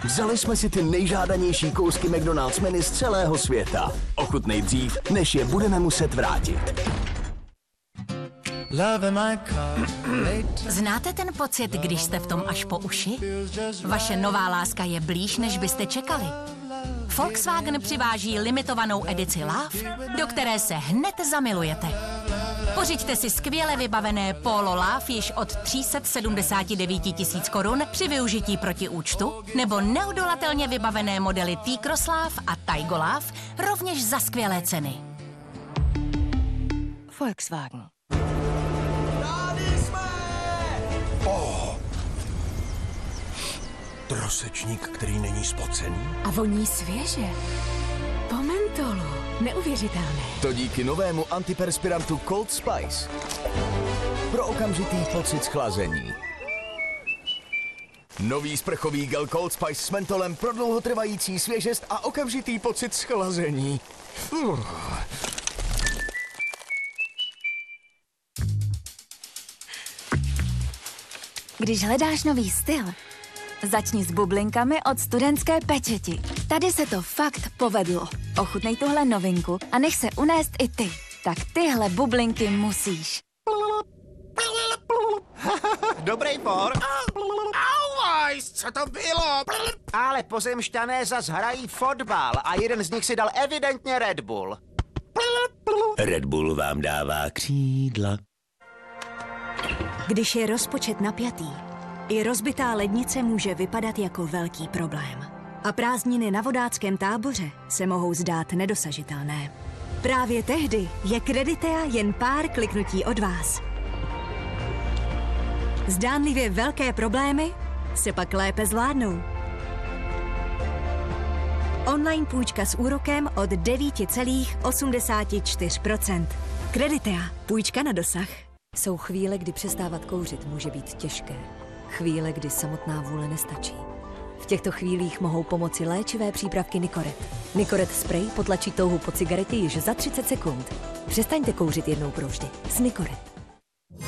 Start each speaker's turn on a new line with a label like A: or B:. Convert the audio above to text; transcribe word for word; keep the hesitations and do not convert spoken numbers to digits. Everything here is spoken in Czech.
A: Vzali jsme si ty nejžádanější kousky McDonald's menu z celého světa. Ochutnej dřív, než je budeme muset vrátit.
B: Znáte ten pocit, když jste v tom až po uši? Vaše nová láska je blíž, než byste čekali. Volkswagen přiváží limitovanou edici Love, do které se hned zamilujete. Pořiďte si skvěle vybavené Polo Love již od tři sta sedmdesát devět tisíc korun při využití protiúčtu, nebo neodolatelně vybavené modely T-Cross Love a Taigo Love rovněž za skvělé ceny. Volkswagen.
A: Oh. Trosečník, který není spocený.
B: A voní svěže. Po mentolu. Neuvěřitelné.
A: To díky novému antiperspirantu Cold Spice. Pro okamžitý pocit schlazení. Nový sprchový gel Cold Spice s mentolem pro dlouhotrvající svěžest a okamžitý pocit schlazení. Uh.
C: Když hledáš nový styl, začni s bublinkami od Studentské pečeti. Tady se to fakt povedlo. Ochutnej tuhle novinku a nech se unést i ty. Tak tyhle bublinky musíš.
D: Dobrý por.
E: Auwajs, co to bylo?
D: Ale pozemšťané zas hrají fotbal a jeden z nich si dal evidentně Red Bull.
A: Red Bull vám dává křídla.
F: Když je rozpočet napjatý, i rozbitá lednice může vypadat jako velký problém. A prázdniny na vodáckém táboře se mohou zdát nedosažitelné. Právě tehdy je Creditea jen pár kliknutí od vás. Zdánlivě velké problémy se pak lépe zvládnou. Online půjčka s úrokem od devět celá osmdesát čtyři procenta. Creditea, půjčka na dosah.
G: Jsou chvíle, kdy přestávat kouřit může být těžké. Chvíle, kdy samotná vůle nestačí. V těchto chvílích mohou pomoci léčivé přípravky Nicoret. Nicoret spray potlačí touhu po cigaretě již za třicet sekund. Přestaňte kouřit jednou provždy. S Nicoret.